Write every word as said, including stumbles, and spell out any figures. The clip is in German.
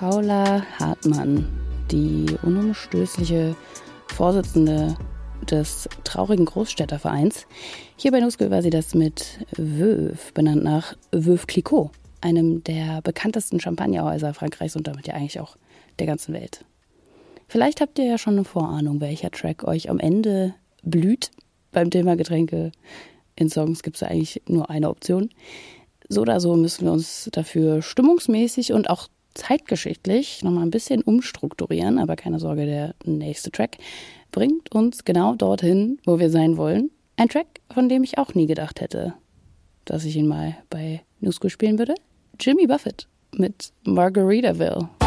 Paula Hartmann, die unumstößliche Vorsitzende des traurigen Großstädtervereins. Hier bei Nusskul war sie das mit Veuve, benannt nach Veuve Clicquot, einem der bekanntesten Champagnerhäuser Frankreichs und damit ja eigentlich auch der ganzen Welt. Vielleicht habt ihr ja schon eine Vorahnung, welcher Track euch am Ende blüht. Beim Thema Getränke in Songs gibt es ja eigentlich nur eine Option. So oder so müssen wir uns dafür stimmungsmäßig und auch zeitgeschichtlich nochmal ein bisschen umstrukturieren. Aber keine Sorge, der nächste Track bringt uns genau dorthin, wo wir sein wollen. Ein Track, von dem ich auch nie gedacht hätte, dass ich ihn mal bei Nusskul spielen würde. Jimmy Buffett mit Margaritaville.